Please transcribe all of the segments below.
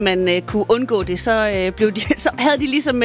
man kunne undgå det, så havde de ligesom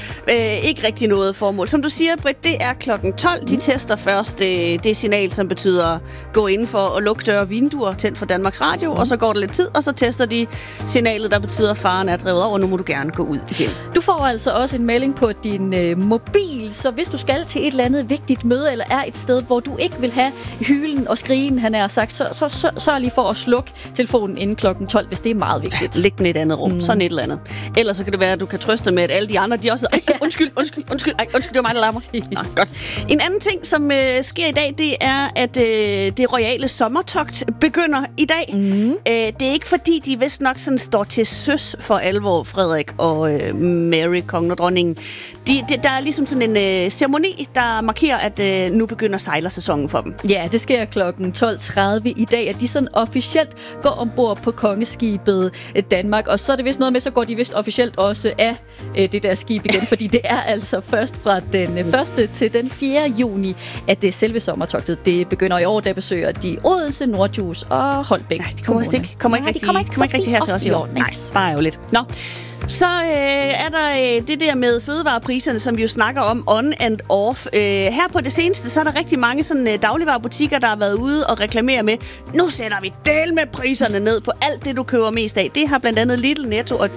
ikke rigtig noget formål. Som du siger, Britt, det er klokken 12. De tester først det signal, som betyder gå indenfor og lukke døre og vinduer, tændt for Danmarks Radio, og så går der lidt tid, og så tester de signalet, der betyder, at faren er drevet over, og nu må du gerne gå ud igen. Du får altså også en melding på din mobil, så hvis du skal til et eller andet vigtigt møde, eller er et sted, hvor du ikke vil have hylen og skrigen, han har sagt, så sørg lige for at slukke telefonen inden klokken 12, hvis det er meget vigtigt. Ja, læg den i et andet rum, sådan et eller andet. Ellers så kan det være, at du kan trøste med, at alle de andre, de også undskyld, det var mig, der larmer. Godt. En anden ting, som sker i dag, det er, at det royale sommertogt begynder i dag. Det er ikke fordi, de vist nok sådan står til søs for alvor, Frederik og Mary, kongen og dronningen. Der er ligesom sådan en ceremoni, der markerer, at nu begynder sejlersæsonen for dem. Ja, det sker klokken 12.30 i dag, at de sådan officielt går ombord på kongeskibet Danmark. Og så er det vist noget med, så går de vist officielt også af det der skib igen, fordi det er altså først fra den 1. til den 4. juni, at det selve sommertogtet det begynder. I år, der besøger de Odense, Nordjys og Holbæk. Nej, de kommer ikke rigtig her til os i år. Nej, bare jo lidt. Nå. Så er der det der med fødevarepriserne, som vi jo snakker om on and off. Her på det seneste, så er der rigtig mange sådan dagligvarebutikker, der har været ude og reklamere med, nu sætter vi del med priserne ned på alt det, du køber mest af. Det har blandt andet Lidl, Netto og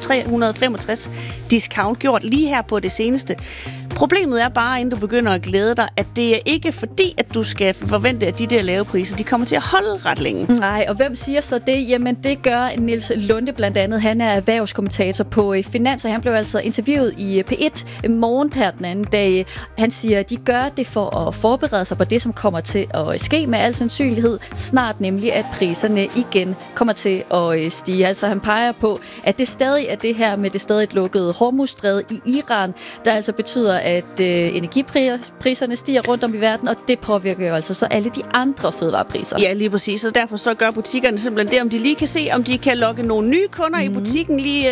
365 Discount gjort lige her på det seneste. Problemet er bare, inden du begynder at glæde dig, at det er ikke fordi, at du skal forvente, at de der lave priser, de kommer til at holde ret længe. Nej, og hvem siger så det? Jamen, det gør Niels Lunde blandt andet. Han er erhvervskommentator på Finans, og han blev altså interviewet i P1 morgen her den anden dag. Han siger, at de gør det for at forberede sig på det, som kommer til at ske med al sandsynlighed. Snart nemlig, at priserne igen kommer til at stige. Altså, han peger på, at det stadig er det her med det stadig lukkede Hormuzstræde i Iran, der altså betyder, at energipriserne stiger rundt om i verden, og det påvirker jo altså så alle de andre fødevarepriser. Ja, lige præcis. Og derfor så gør butikkerne simpelthen det, om de lige kan se, om de kan lokke nogle nye kunder i butikken, lige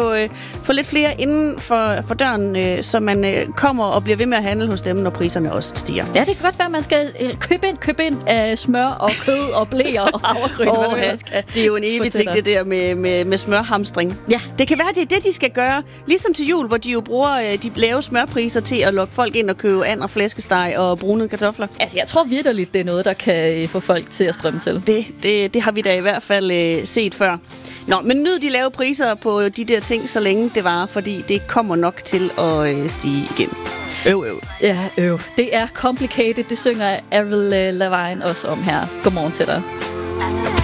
få lidt flere inden for døren, så man kommer og bliver ved med at handle hos dem, når priserne også stiger. Ja, det kan godt være, at man skal købe ind af smør og kød og blæer og havregryn. Det er jo en evig ting, det der med smørhamstring. Ja. Det kan være, det er det, de skal gøre. Ligesom til jul, hvor de jo bruger de lave smørpriser til at lokke folk ind og købe and og flæskesteg og brunede kartofler. Altså, jeg tror virkelig, det er noget, der kan få folk til at strømme til. Det har vi da i hvert fald set før. Nå, men nyd de lave priser på de der ting, så længe det varer, fordi det kommer nok til at stige igen. Ja, Det er complicated. Det synger Avril Lavigne også om her. Godmorgen til dig.